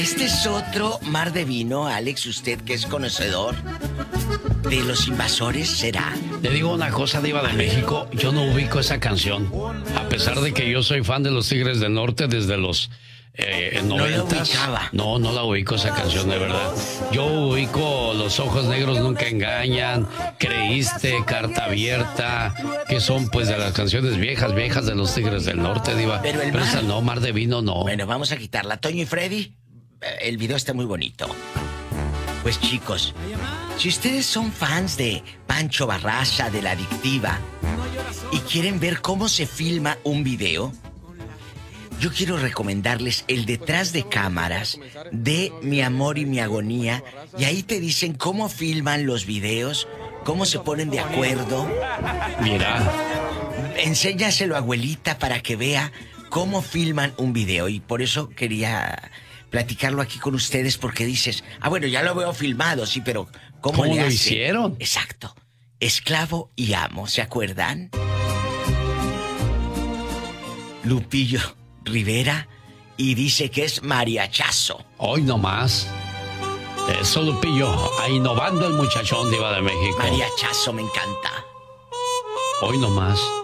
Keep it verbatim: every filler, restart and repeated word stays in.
Este es otro mar de vino, Alex, usted que es conocedor de Los Invasores, ¿será? Le digo una cosa, Diva de México, yo no ubico esa canción. A pesar de que yo soy fan de los Tigres del Norte desde los eh, noventas. No, no la ubico esa canción, de verdad. Yo ubico Los Ojos Negros Nunca Engañan, Creíste, Carta Abierta, que son pues de las canciones viejas, viejas de los Tigres del Norte, Diva. Pero el Pero mar... esa no, Mar de Vino no. Bueno, vamos a quitarla. Toño y Freddy, el video está muy bonito. Pues chicos, si ustedes son fans de Pancho Barraza, de La Adictiva, y quieren ver cómo se filma un video, yo quiero recomendarles el detrás de cámaras de Mi Amor y Mi Agonía, y ahí te dicen cómo filman los videos, cómo se ponen de acuerdo. Mira. Enséñaselo a abuelita para que vea cómo filman un video, y por eso quería platicarlo aquí con ustedes, porque dices, ah, bueno, ya lo veo filmado, sí, pero ¿cómo, ¿Cómo le lo hace? hicieron? Exacto. Esclavo y amo, ¿se acuerdan? Lupillo Rivera, y dice que es mariachazo. Hoy nomás. Eso, Lupillo, ahí innovando el muchachón, Diva de México. Mariachazo, me encanta. Hoy nomás.